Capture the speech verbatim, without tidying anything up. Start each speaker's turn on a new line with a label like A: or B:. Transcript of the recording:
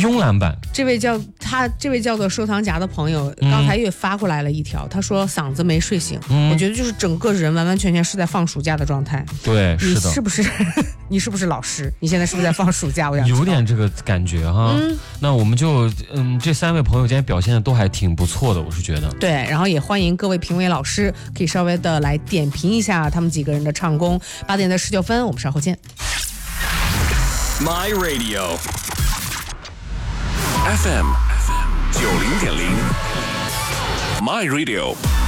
A: 慵懒版。
B: 这位叫他这位叫做收藏夹的朋友，刚才又发过来了一条，他说嗓子没睡醒，嗯、我觉得就是整个人完完全全是在放暑假的状态。
A: 对，是的。
B: 你是不是你是不是老师？你现在是不是在放暑假？我想
A: 有点这个感觉哈。嗯，那我们就嗯，这三位朋友今天表现的都还挺不错的，我是觉得。
B: 对，然后也欢迎各位评委老师可以稍微的来点评一下他们几个人的唱功。八点的十九分，我们稍后见。
C: My Radio F M 九零点零 My Radio。